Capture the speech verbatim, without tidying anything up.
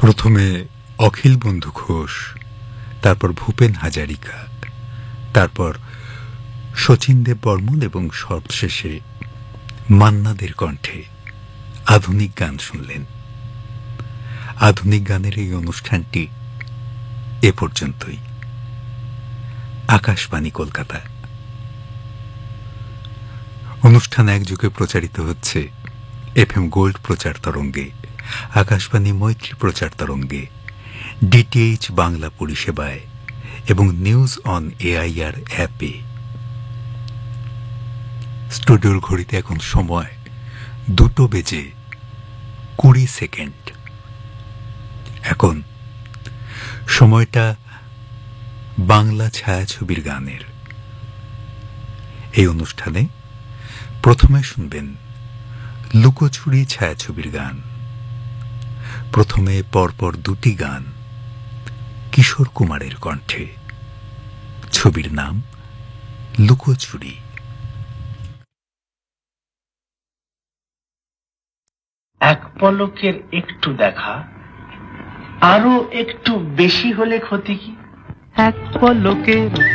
প্রথমে অখিল বন্ধু ঘোষ, তারপর ভূপেন হাজারিকা, তারপর শচীন দেব বর্মন এবং সবশেষে মান্নাদের কণ্ঠে আধুনিক গান শুনলেন। আধুনিক গানের এই অনুষ্ঠানটি এ পর্যন্তই। আকাশবাণী কলকাতা। অনুষ্ঠান একযোগে প্রচারিত হচ্ছে এফ এম গোল্ড প্রচার তরঙ্গে, আকাশবাণী মৈত্রী প্রচার তরঙ্গে, ডিটিএইচ বাংলা পরিষেবায় এবং নিউজ অন এআইআর অ্যাপে। স্টুডিওর ঘড়িতে এখন সময় দুটো বেজে কুড়ি সেকেন্ড। এখন সময়টা বাংলা ছায়াছবির গানের। এই অনুষ্ঠানে প্রথমে শুনবেন লুকোচুরি ছায়াছবির গান। প্রথমে পরপর দুটি গান কিশোর কুমারের কণ্ঠে। ছবির নাম লুকোচুরি। এক পলকের একটু দেখা, আরো একটু বেশি হলে ক্ষতি কি? এক পলকের